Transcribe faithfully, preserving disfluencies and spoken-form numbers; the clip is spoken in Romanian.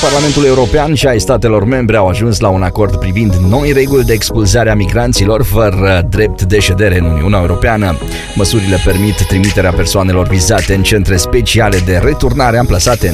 Parlamentul European și ai statelor membre au ajuns la un acord privind noi reguli de expulzare a migranților fără drept de ședere în Uniunea Europeană. Măsurile permit trimiterea persoanelor vizate în centre speciale de returnare amplasate în